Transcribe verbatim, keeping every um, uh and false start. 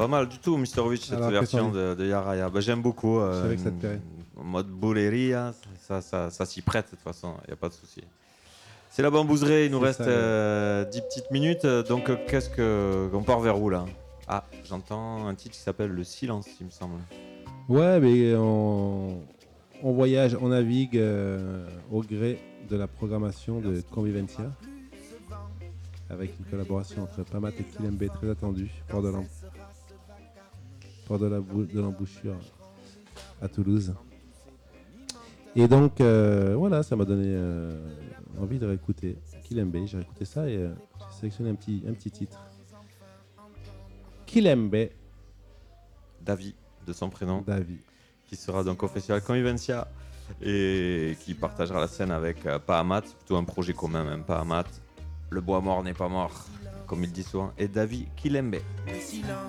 Pas mal du tout, Mister-Witch, cette Alors, version qu'est-ce de, de Yaraya. Bah, j'aime beaucoup. Je Euh, savais que ça te plairait. en mode boléria, ça, ça, ça s'y prête de toute façon, il n'y a pas de souci. C'est la bambouserie, il nous C'est reste ça, ouais. euh, dix petites minutes. Donc, euh, qu'est-ce que. On part vers où là? Ah, j'entends un titre qui s'appelle Le Silence, il me semble. Ouais, mais on, on voyage, on navigue euh, au gré de la programmation de Convivencia, avec une collaboration entre Pamat et Kilembe très attendue, Port de l'Em- Port de la Bou- de l'Embouchure à Toulouse. Et donc, euh, voilà, ça m'a donné euh, envie de réécouter Kilembe. J'ai réécouté ça et euh, j'ai sélectionné un petit, un petit titre. Kilembe, Davi, de son prénom, Davi. qui sera donc au festival Convivencia et qui partagera la scène avec euh, Pahamat, c'est plutôt un projet commun, même Pahamat. Le bois mort n'est pas mort, comme il dit souvent, et Davi Kilembe. Le silence